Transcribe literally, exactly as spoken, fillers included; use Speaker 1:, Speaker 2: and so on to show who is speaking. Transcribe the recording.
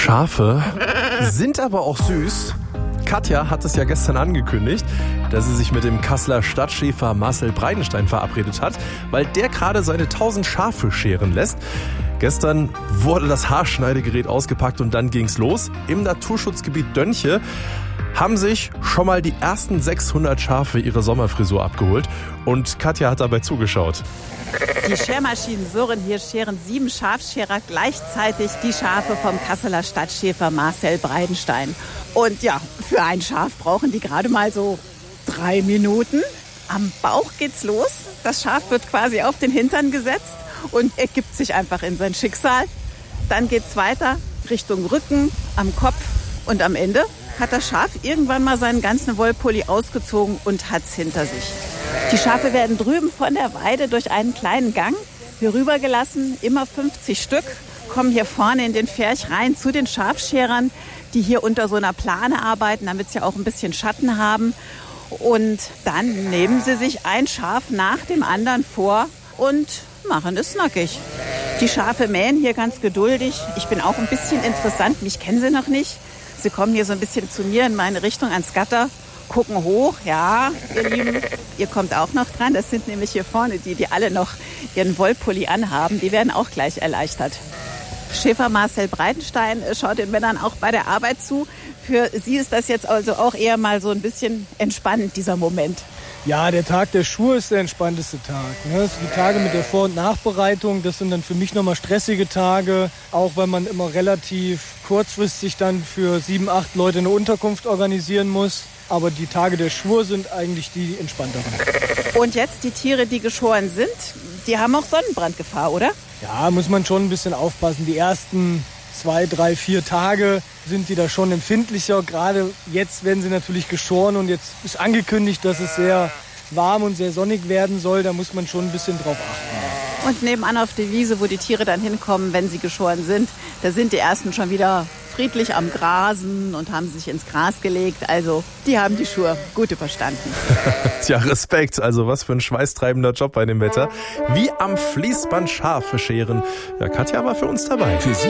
Speaker 1: Schafe sind aber auch süß. Katja hat es ja gestern angekündigt, dass sie sich mit dem Kasseler Stadtschäfer Marcel Breidenstein verabredet hat, weil der gerade seine tausend Schafe scheren lässt. Gestern wurde das Haarschneidegerät ausgepackt und dann ging's los. Im Naturschutzgebiet Dönche haben sich schon mal die ersten sechshundert Schafe ihre Sommerfrisur abgeholt und Katja hat dabei zugeschaut.
Speaker 2: Die Schermaschinen surren, hier scheren sieben Schafscherer gleichzeitig die Schafe vom Kasseler Stadtschäfer Marcel Breidenstein. Und ja, für ein Schaf brauchen die gerade mal so drei Minuten. Am Bauch geht's los. Das Schaf wird quasi auf den Hintern gesetzt und ergibt sich einfach in sein Schicksal. Dann geht's weiter Richtung Rücken, am Kopf und am Ende hat das Schaf irgendwann mal seinen ganzen Wollpulli ausgezogen und hat's hinter sich. Die Schafe werden drüben von der Weide durch einen kleinen Gang hier rübergelassen, immer fünfzig Stück, kommen hier vorne in den Pferch rein zu den Schafscherern, die hier unter so einer Plane arbeiten, damit sie auch ein bisschen Schatten haben. Und dann nehmen sie sich ein Schaf nach dem anderen vor und machen es nackig. Die Schafe mähen hier ganz geduldig. Ich bin auch ein bisschen interessant, mich kennen sie noch nicht. Sie kommen hier so ein bisschen zu mir in meine Richtung ans Gatter, gucken hoch. Ja, ihr Lieben, ihr kommt auch noch dran. Das sind nämlich hier vorne die, die alle noch ihren Wollpulli anhaben. Die werden auch gleich erleichtert. Schäfer Marcel Breidenstein schaut den Männern auch bei der Arbeit zu. Für Sie ist das jetzt also auch eher mal so ein bisschen entspannend, dieser Moment.
Speaker 3: Ja, der Tag der Schuhe ist der entspannteste Tag. Ne? Die Tage mit der Vor- und Nachbereitung, das sind dann für mich nochmal stressige Tage. Auch weil man immer relativ kurzfristig dann für sieben, acht Leute eine Unterkunft organisieren muss. Aber die Tage der Schuhe sind eigentlich die entspannteren.
Speaker 2: Und jetzt die Tiere, die geschoren sind, die haben auch Sonnenbrandgefahr, oder?
Speaker 3: Ja, muss man schon ein bisschen aufpassen. Die ersten zwei, drei, vier Tage sind die da schon empfindlicher. Gerade jetzt werden sie natürlich geschoren und jetzt ist angekündigt, dass es sehr warm und sehr sonnig werden soll. Da muss man schon ein bisschen drauf achten.
Speaker 2: Und nebenan auf der Wiese, wo die Tiere dann hinkommen, wenn sie geschoren sind, da sind die ersten schon wieder friedlich am Grasen und haben sich ins Gras gelegt. Also, die haben die Schuhe gut überstanden.
Speaker 1: Tja, Respekt. Also, was für ein schweißtreibender Job bei dem Wetter. Wie am Fließband Schafe scheren. Ja, Katja war für uns dabei.
Speaker 4: Für Sie